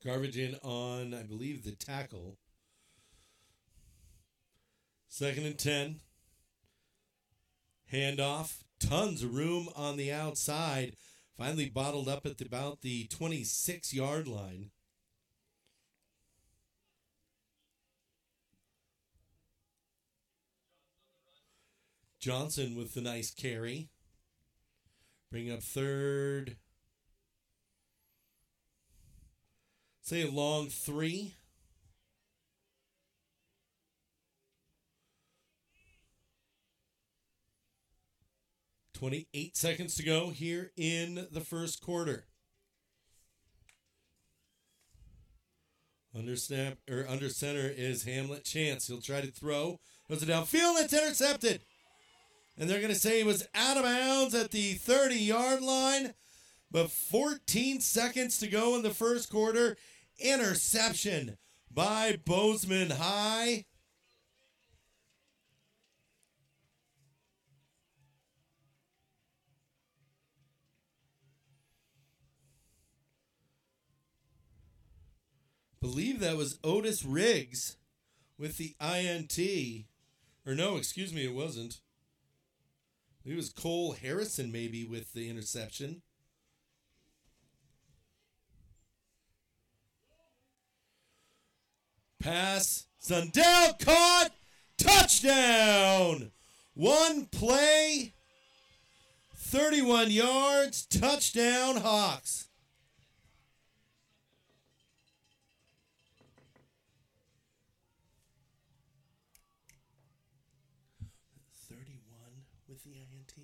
Garbage in on, I believe, the tackle. 2nd and 10. Handoff. Tons of room on the outside. Finally bottled up at about the 26-yard line. Johnson with the nice carry. Bring up 3rd. Say a long 3. .28 seconds to go here in the first quarter. Under snap or under center is Hamlet Chance. He'll try to throw. Goes it downfield. It's intercepted. And they're going to say it was out of bounds at the 30-yard line. But 14 seconds to go in the first quarter. Interception by Bozeman High. Believe that was Otis Riggs with the INT. Or no, excuse me, it wasn't. It was Cole Harrison maybe with the interception. Pass. Sundell caught. Touchdown. One play. 31 yards. Touchdown Hawks. 31 with the INT.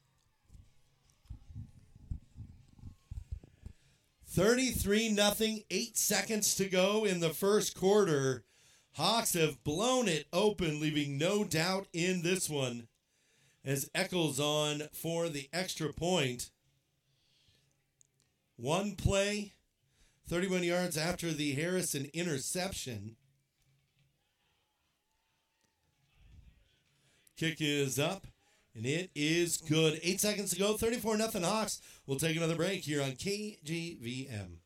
33-0, 8 seconds to go in the first quarter. Hawks have blown it open, leaving no doubt in this one. As Eccles on for the extra point. One play, 31 yards after the Harrison interception. Kick is up, and it is good. 8 seconds to go, 34-0 Hawks. We'll take another break here on KGVM.